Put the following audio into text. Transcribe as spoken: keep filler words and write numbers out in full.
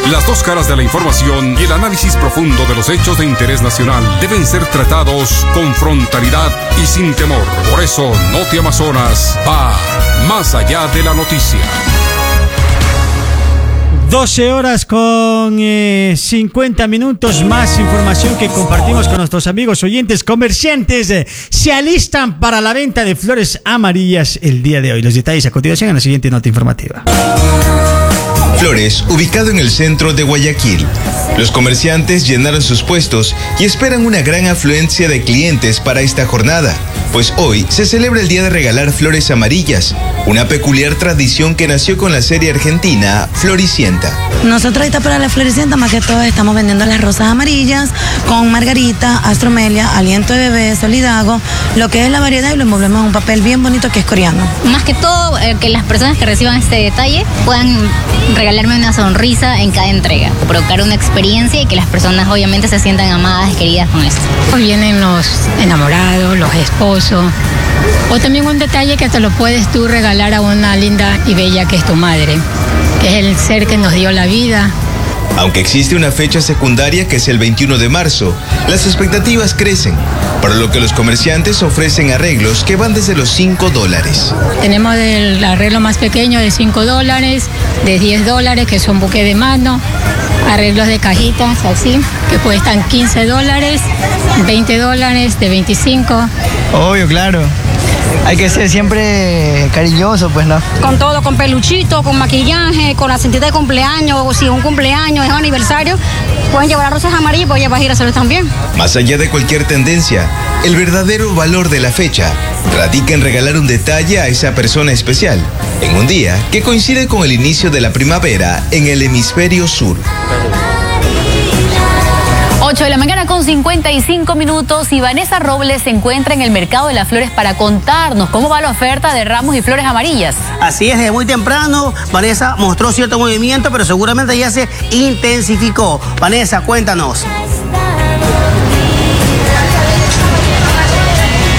Las dos caras de la información y el análisis profundo de los hechos de interés nacional deben ser tratados con frontalidad y sin temor. Por eso, Noti Amazonas va más allá de la noticia. doce horas con eh, cincuenta minutos. Más información que compartimos con nuestros amigos oyentes. Comerciantes eh, se alistan para la venta de flores amarillas el día de hoy. Los detalles a continuación en la siguiente nota informativa. Flores, ubicado en el centro de Guayaquil. Los comerciantes llenaron sus puestos y esperan una gran afluencia de clientes para esta jornada, pues hoy se celebra el Día de Regalar Flores Amarillas, una peculiar tradición que nació con la serie argentina Floricienta. Nosotros ahorita para la Floricienta más que todo estamos vendiendo las rosas amarillas con margarita, astromelia, aliento de bebé, solidago, lo que es la variedad, y lo envolvemos en un papel bien bonito que es coreano. Más que todo, eh, que las personas que reciban este detalle puedan regalarme una sonrisa en cada entrega, provocar una experiencia y que las personas obviamente se sientan amadas y queridas con esto. Vienen los enamorados, los esposos, o también un detalle que te lo puedes tú regalar a una linda y bella que es tu madre, que es el ser que nos dio la vida. Aunque existe una fecha secundaria que es el veintiuno de marzo, las expectativas crecen, por lo que los comerciantes ofrecen arreglos que van desde los cinco dólares. Tenemos el arreglo más pequeño de cinco dólares, de diez dólares, que son buque de mano, arreglos de cajitas así, que cuestan quince dólares, veinte dólares, de veinticinco. Obvio, claro. Hay que ser siempre cariñoso, pues, ¿no? Con todo, con peluchito, con maquillaje, con la cintita de cumpleaños, o si es un cumpleaños, es un aniversario, pueden llevar rosas amarillas, pues llevar girasoles también. Más allá de cualquier tendencia, el verdadero valor de la fecha radica en regalar un detalle a esa persona especial, en un día que coincide con el inicio de la primavera en el hemisferio sur. ocho de la mañana con cincuenta y cinco minutos y Vanessa Robles se encuentra en el Mercado de las Flores para contarnos cómo va la oferta de ramos y flores amarillas. Así es, desde muy temprano Vanessa mostró cierto movimiento, pero seguramente ya se intensificó. Vanessa, cuéntanos.